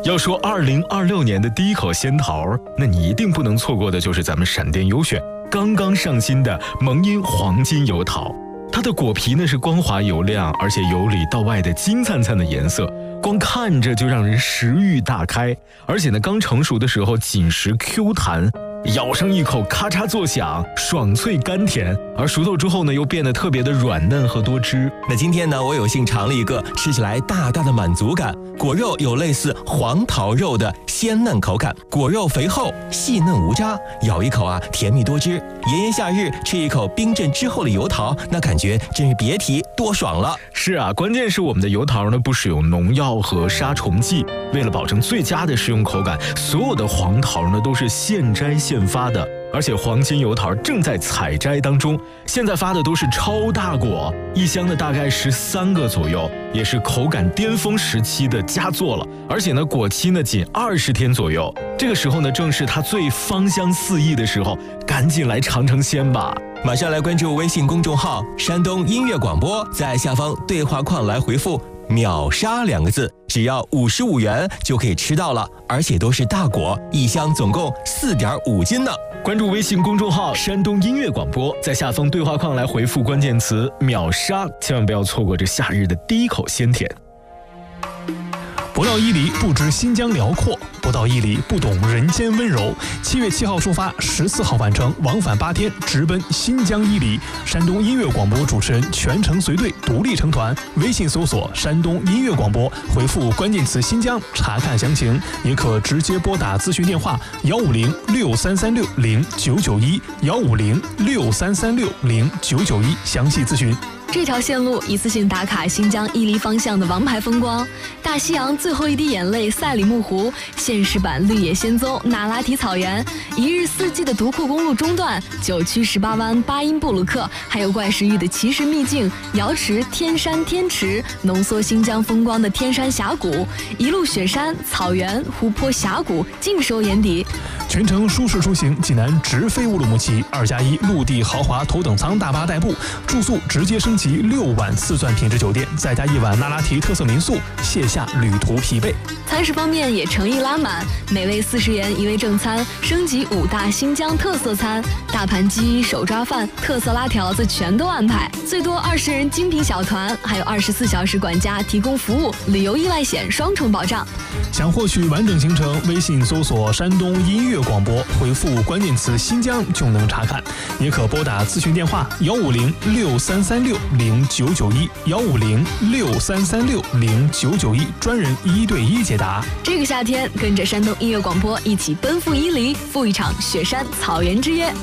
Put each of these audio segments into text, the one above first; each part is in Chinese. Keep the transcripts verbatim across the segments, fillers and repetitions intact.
要说二零二六年的第一口仙桃，那你一定不能错过的就是咱们闪电优选刚刚上新的蒙阴黄金油桃。它的果皮呢是光滑油亮，而且由里到外的金灿灿的颜色，光看着就让人食欲大开。而且呢，刚成熟的时候紧实 Q 弹，咬上一口咔嚓作响，爽脆甘甜，而熟透之后呢又变得特别的软嫩和多汁。 那今天呢，我有幸尝了一个吃起来大大的满足感，果肉有类似黄桃肉的鲜嫩口感，果肉肥厚细嫩无渣，咬一口啊甜蜜多汁。炎炎夏日吃一口冰镇之后的油桃，那感觉真是别提多爽了。 是啊，关键是我们的油桃呢不使用农药和杀虫剂，为了保证最佳的食用口感，所有的黄桃呢都是现摘现发的，而且黄金油桃正在采摘当中，现在发的都是超大果，一箱的大概十三个左右，也是口感巅峰时期的佳作了。而且呢，果期呢仅二十天左右，这个时候呢正是它最芳香四溢的时候，赶紧来尝尝鲜吧。 马上来关注微信公众号山东音乐广播，在下方对话框来回复秒杀两个字，只要五十五元就可以吃到了，而且都是大果，一箱总共四点五斤呢。 关注微信公众号山东音乐广播，在下方对话框来回复关键词秒杀，千万不要错过这夏日的第一口鲜甜。 不到伊犁不知新疆辽阔，不到伊犁不懂人间温柔。七月七号出发，十四号返程，往返八天，直奔新疆伊犁。山东音乐广播主持人全程随队，独立成团。微信搜索山东音乐广播，回复关键词新疆查看详情，也可直接拨打咨询电话幺五零六三三六零九九一幺五零六三三六零九九一详细咨询。 这条线路一次性打卡新疆伊犁方向的王牌风光，大西洋最后一滴眼泪赛里木湖，现实版绿野仙踪那拉提草原，一日四季的独库公路中段，九曲十八弯巴音布鲁克，还有怪石峪的奇石秘境瑶池天山天池，浓缩新疆风光的天山峡谷，一路雪山草原湖泊峡谷尽收眼底。 全程舒适出行，济南直飞乌鲁木齐，二加一陆地豪华头等舱大巴代步，住宿直接升级六晚四钻品质酒店，再加一晚那拉提特色民宿，卸下旅途疲惫。 餐食方面也诚意拉满，每位四十元一位正餐，升级五大新疆特色餐，大盘鸡、手抓饭、特色拉条子全都安排，最多二十人精品小团，还有二十四小时管家提供服务，旅游意外险双重保障。 想获取完整行程，微信搜索山东音乐广播，回复关键词新疆就能查看，也可拨打咨询电话幺五零六三三六零九九一幺五零六三三六零九九一，专人一对一解答。 这个夏天，跟着山东音乐广播一起奔赴伊犁，赴一场雪山草原之约。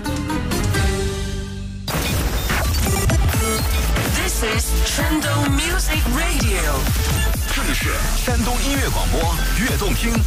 This is 山东 Music Radio， 这里是山东音乐广播，悦动听